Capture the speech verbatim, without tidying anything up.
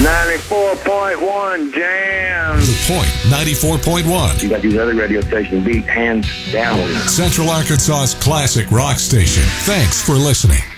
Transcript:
ninety-four point one Jam. The Point ninety-four point one. You got these other radio stations beat hands down. Central Arkansas's classic rock station. Thanks for listening.